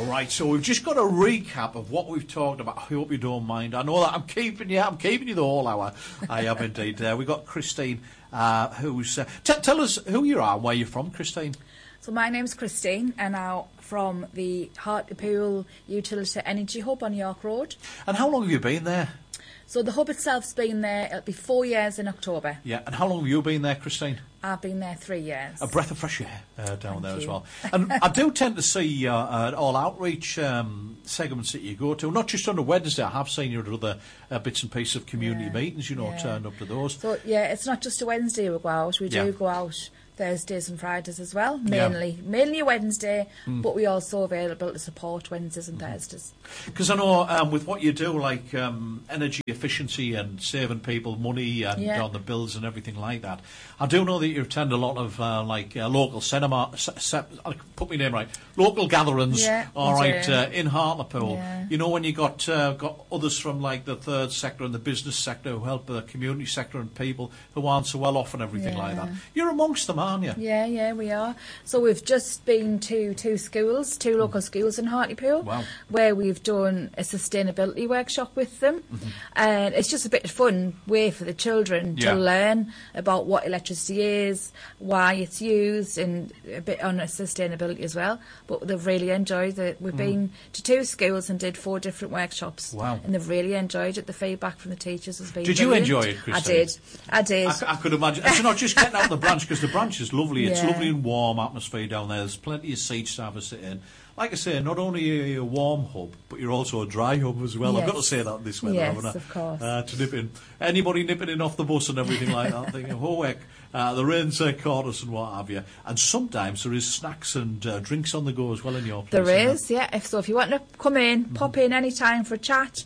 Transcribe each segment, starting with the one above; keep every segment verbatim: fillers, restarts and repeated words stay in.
Right, so we've just got a recap of what we've talked about. I hope you don't mind. I know that I'm keeping you. I'm keeping you the whole hour. I have indeed. Uh, we've got Christine, uh, who's... Uh, t- tell us who you are and where you're from, Christine. So my name's Christine, and I'm from the Hartlepool Utility Energy Hub on York Road. And how long have you been there? So the hub itself's been there, it'll be four years in October. Yeah, and how long have you been there, Christine? I've been there three years. A breath of fresh air uh, down Thank there you. as well. And I do tend to see uh, uh, all outreach um, segments that you go to, not just on a Wednesday. I have seen you at other uh, bits and pieces of community Yeah. meetings, you know, Yeah. turn up to those. So, yeah, it's not just a Wednesday we go out. We do Yeah. go out Thursdays and Fridays as well, Yeah. mainly mainly a Wednesday, but we're also available to support Wednesdays and Thursdays. Because I know um, with what you do, like um, energy efficiency and saving people money and Yeah. on the bills and everything like that, I do know that you attend a lot of uh, like uh, local cinema, se- se- I'll put my name right, local gatherings, Yeah, all we right, do. uh, in Hartlepool. Yeah. You know, when you got uh, got others from like the third sector and the business sector who help the community sector and people who aren't so well off and everything like that. Yeah. You're amongst them, aren't you? Yeah, yeah, we are. So we've just been to two schools, two local schools in Hartlepool, Wow. where we've done a sustainability workshop with them. And it's just a bit of fun way for the children Yeah. to learn about what electricity is, why it's used, and a bit on sustainability as well. But they've really enjoyed it. We've been to two schools and did four different workshops. Wow. And they've really enjoyed it. The feedback from the teachers has been Did you brilliant. enjoy it, I Christine? did. I did. I, c- I could imagine. It's not just getting out the branch, because the branch is lovely. It's Yeah. lovely and warm atmosphere down there. There's plenty of seats to have a sit in. Like I say, not only are you a warm hub, but you're also a dry hub as well. I've got to Yes. say that this weather, Yes, haven't I? of course. Uh, to nip in. Anybody nipping in off the bus and everything like that, thinking, oh heck, uh, the rain's uh, caught us and what have you. And sometimes there is snacks and uh, drinks on the go as well in your place. There isn't is, yeah. If so, if you want to come in, pop in any time for a chat,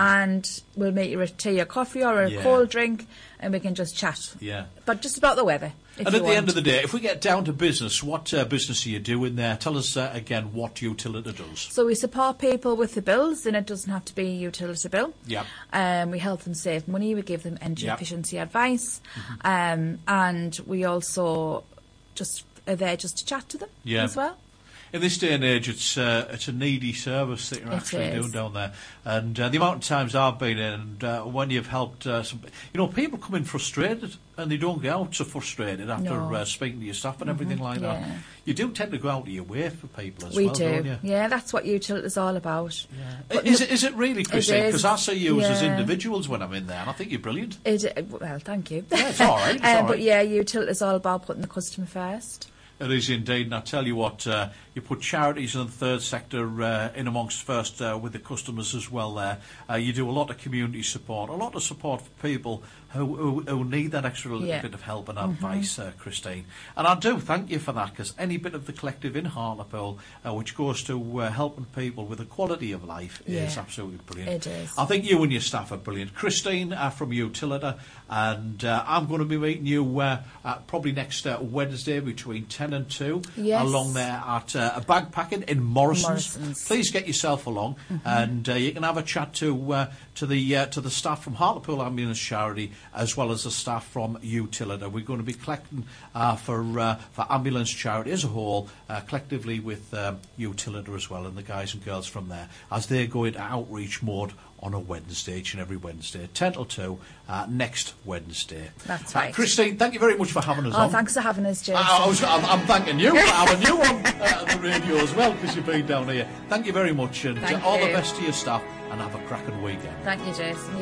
and we'll make you a tea or coffee or a Yeah. cold drink, and we can just chat. Yeah. But just about the weather. If And you at the want. end of the day, if we get down to business, what uh, business are you doing there? Tell us uh, again what Utilita does. So we support people with the bills, and it doesn't have to be a utility bill. Yeah. Um, we help them save money. We give them energy Yep. efficiency advice, um, and we also just are there just to chat to them Yeah. as well. In this day and age, it's uh, it's a needy service that you're It actually is. doing down there. And uh, the amount of times I've been in, and uh, when you've helped uh, some... You know, people come in frustrated, and they don't get out so frustrated after No. uh, speaking to your staff and everything like that. yeah. You do tend to go out of your way for people as We well, do. don't you? Yeah, that's what utility is all about. But Is no- it, is it really, Christine? is. Because I see you as Yeah. individuals when I'm in there, and I think you're brilliant. It, well, thank you. Yeah, it's all right, it's um, all But right. yeah, utility is all about putting the customer first. It is indeed, and I tell you what, uh, you put charities in the third sector uh, in amongst first uh, with the customers as well there. Uh, you do a lot of community support, a lot of support for people who, who, who need that extra little Yeah. bit of help and advice, uh, Christine. And I do thank you for that, because any bit of the collective in Hartlepool, uh, which goes to uh, helping people with a quality of life, is Yeah. absolutely brilliant. It is. I think you and your staff are brilliant. Christine uh, from Utilita, and uh, I'm going to be meeting you uh, uh, probably next uh, Wednesday between ten and two Yes. along there at uh, a bag packing in Morrison's. Morrison's. Please get yourself along, and uh, you can have a chat to uh, to the uh, to the staff from Hartlepool Ambulance Charity as well as the staff from Utilita. We're going to be collecting uh, for uh, for Ambulance Charity as a whole, uh, collectively with um, Utilita as well, and the guys and girls from there as they go into outreach mode on a Wednesday, each and every Wednesday, ten till two, uh, next Wednesday. That's Uh, right. Christine, thank you very much for having us Oh, on. thanks for having us, Jason. I, I was, I'm, I'm thanking you for having you on uh, the radio as well, because you've been down here. Thank you very much, and uh, Thank all the you. best to your staff, and have a cracking weekend. Thank you, Jason.